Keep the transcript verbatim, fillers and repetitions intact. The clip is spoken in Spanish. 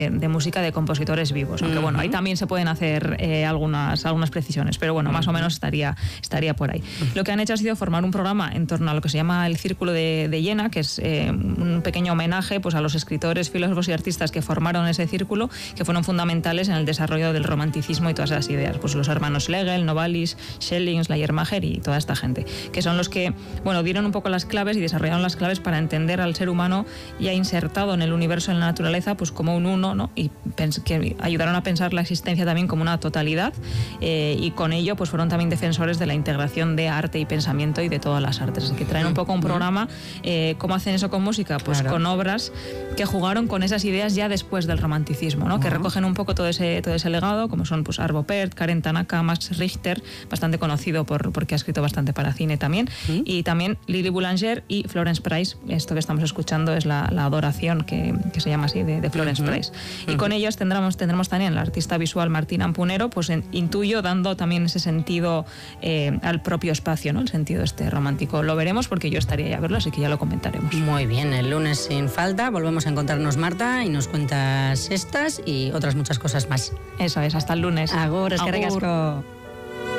de música de compositores vivos, aunque uh-huh. bueno, ahí también se pueden hacer eh, algunas, algunas precisiones, pero bueno, más uh-huh. o menos estaría, estaría por ahí. Uh-huh. Lo que han hecho ha sido formar un programa en torno a lo que se llama el Círculo de, de Jena, que es eh, un pequeño homenaje pues, a los escritores, filósofos y artistas que formaron ese círculo, que fueron fundamentales en el desarrollo del romanticismo y todas esas ideas, pues los hermanos Schlegel, Novalis, Schelling, Schleiermacher y toda esta gente, que son los que, bueno, dieron un poco las claves y desarrollaron las claves para entender al ser humano ya insertado en el universo, en la naturaleza, pues como un uno, ¿no? Y que ayudaron a pensar la existencia también como una totalidad eh, y con ello pues fueron también defensores de la integración de arte y pensamiento y de todas las artes. Así que traen un poco un programa. Eh, ¿Cómo hacen eso con música? Pues claro. con obras que jugaron con esas ideas ya después del romanticismo, ¿no? Uh-huh. Que recogen un poco todo ese, todo ese legado, como son pues Arvo Pärt, Karen Tanaka, Max Richter, bastante conocido por, porque ha escrito bastante para cine también, uh-huh. y también Lili Boulanger y Florence Price. Esto que estamos escuchando es la, la adoración que, que se llama así, de, de Florence uh-huh. Price. Y uh-huh. con ellos tendremos, tendremos también la artista visual Martín Ampunero, pues en, intuyo dando también ese sentido eh, al propio espacio, ¿no? El sentido este romántico. Lo veremos porque yo estaría ya a verlo, así que ya lo comentaremos. Muy bien, el lunes sin falta volvemos a encontrarnos, Marta, y nos cuentas estas y otras muchas cosas más. Eso es, hasta el lunes. Agur, es que recasco.